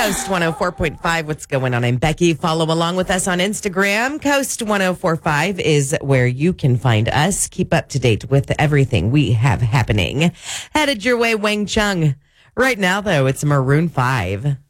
Coast 104.5. What's going on? I'm Becky. Follow along with us on Instagram. Coast 104.5 is where you can find us. Keep up to date with everything we have happening. Headed your way, Wang Chung. Right now, though, it's Maroon 5.